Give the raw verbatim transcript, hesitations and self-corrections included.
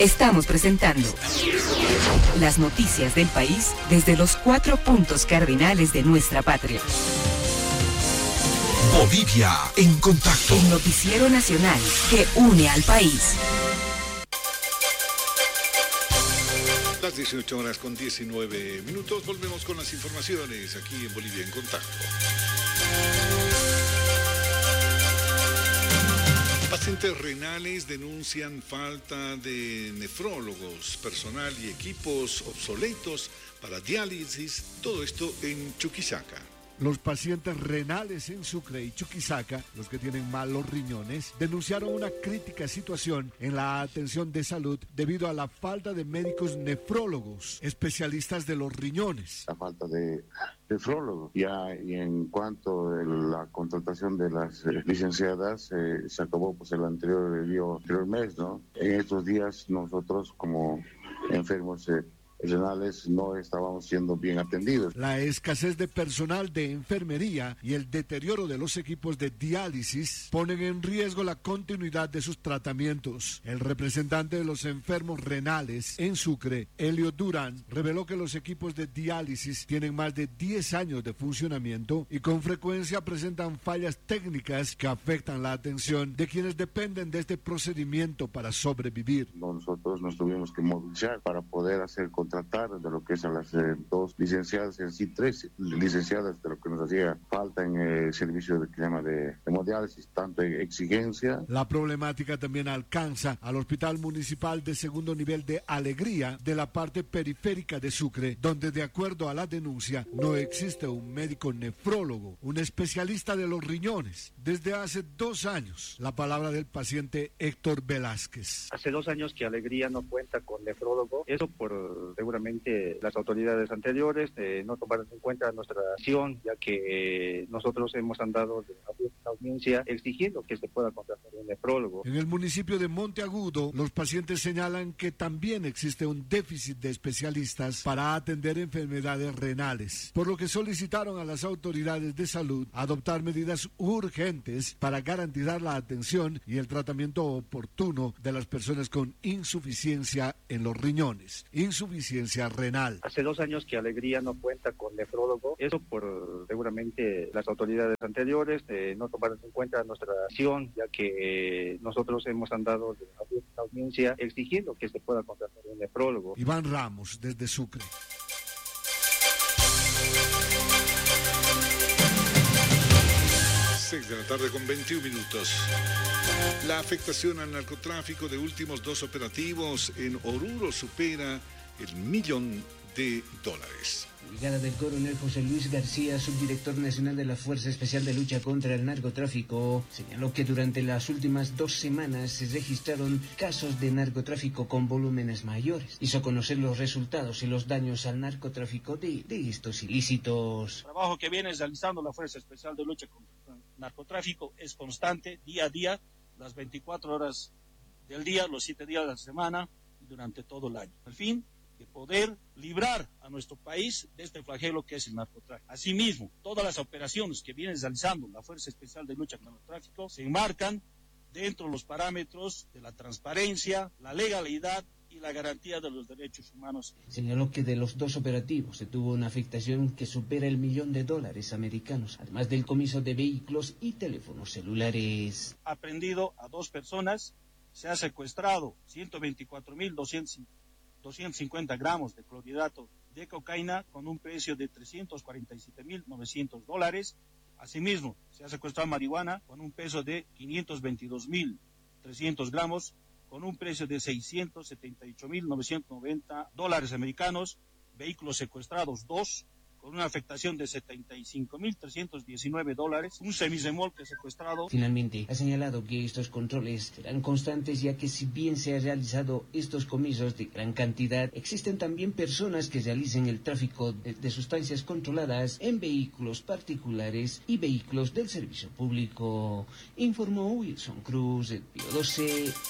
Estamos presentando las noticias del país desde los cuatro puntos cardinales de nuestra patria. Bolivia en contacto. El noticiero nacional que une al país. Las dieciocho horas con diecinueve minutos. Volvemos con las informaciones aquí en Bolivia en contacto. Pacientes renales denuncian falta de nefrólogos, personal y equipos obsoletos para diálisis, todo esto en Chuquisaca. Los pacientes renales en Sucre y Chuquisaca, los que tienen mal los riñones, denunciaron una crítica situación en la atención de salud debido a la falta de médicos nefrólogos, especialistas de los riñones. La falta de nefrólogos. Ya y en cuanto a la contratación de las eh, licenciadas, eh, se acabó pues el anterior, el anterior mes, ¿no? En estos días nosotros como enfermos eh, renales no estábamos siendo bien atendidos. La escasez de personal de enfermería y el deterioro de los equipos de diálisis ponen en riesgo la continuidad de sus tratamientos. El representante de los enfermos renales en Sucre, Elio Durán, reveló que los equipos de diálisis tienen más de diez años de funcionamiento y con frecuencia presentan fallas técnicas que afectan la atención de quienes dependen de este procedimiento para sobrevivir. Nosotros nos tuvimos que movilizar para poder hacer tratar de lo que es a las eh, dos licenciadas, en sí tres licenciadas de lo que nos hacía falta en el eh, servicio de, que se llama de hemodiálisis, tanto exigencia. La problemática también alcanza al Hospital Municipal de Segundo Nivel de Alegría de la parte periférica de Sucre, donde de acuerdo a la denuncia no existe un médico nefrólogo, un especialista de los riñones. Desde hace dos años, la palabra del paciente Héctor Velázquez. Hace dos años que Alegría no cuenta con nefrólogo, eso por seguramente las autoridades anteriores eh, no tomaron en cuenta nuestra acción, ya que eh, nosotros hemos andado de la audiencia exigiendo que se pueda contratar un nefrólogo. En el municipio de Monteagudo, los pacientes señalan que también existe un déficit de especialistas para atender enfermedades renales, por lo que solicitaron a las autoridades de salud adoptar medidas urgentes para garantizar la atención y el tratamiento oportuno de las personas con insuficiencia en los riñones. Insuficiencia renal. Hace dos años que Alegría no cuenta con nefrólogo, eso por seguramente las autoridades anteriores eh, no tomaron en cuenta nuestra acción, ya que eh, nosotros hemos andado de la audiencia exigiendo que se pueda contratar un nefrólogo. Iván Ramos, desde Sucre. seis de la tarde con veintiún minutos. La afectación al narcotráfico de últimos dos operativos en Oruro supera el millón de dólares. Brigada del coronel José Luis García, subdirector nacional de la Fuerza Especial de Lucha contra el Narcotráfico, señaló que durante las últimas dos semanas se registraron casos de narcotráfico con volúmenes mayores. Hizo conocer los resultados y los daños al narcotráfico de, de estos ilícitos. El trabajo que viene realizando la Fuerza Especial de Lucha contra el Narcotráfico es constante, día a día, las veinticuatro horas del día, los siete días de la semana y durante todo el año. Al fin de poder librar a nuestro país de este flagelo que es el narcotráfico. Asimismo, todas las operaciones que viene realizando la Fuerza Especial de Lucha contra el Narcotráfico se enmarcan dentro de los parámetros de la transparencia, la legalidad y la garantía de los derechos humanos. Señaló que de los dos operativos se tuvo una afectación que supera el millón de dólares americanos, además del comiso de vehículos y teléfonos celulares. Ha prendido a dos personas, se ha secuestrado ciento veinticuatro mil doscientos cincuenta gramos de clorhidrato de cocaína con un precio de trescientos cuarenta y siete mil novecientos dólares. Asimismo, se ha secuestrado marihuana con un peso de quinientos veintidós mil trescientos gramos con un precio de seiscientos setenta y ocho mil novecientos noventa dólares americanos, vehículos secuestrados dos, con una afectación de setenta y cinco mil trescientos diecinueve dólares, un semirremolque secuestrado. Finalmente, ha señalado que estos controles serán constantes, ya que si bien se han realizado estos comisos de gran cantidad, existen también personas que realicen el tráfico de, de sustancias controladas en vehículos particulares y vehículos del servicio público. Informó Wilson Cruz, el Pío doce.